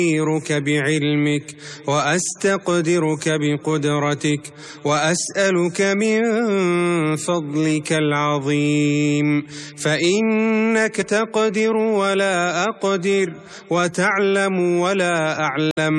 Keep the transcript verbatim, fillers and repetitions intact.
أستخيرك بعلمك وأستقدرك بقدرتك وأسألك من فضلك العظيم، فإنك تقدر ولا أقدر وتعلم ولا أعلم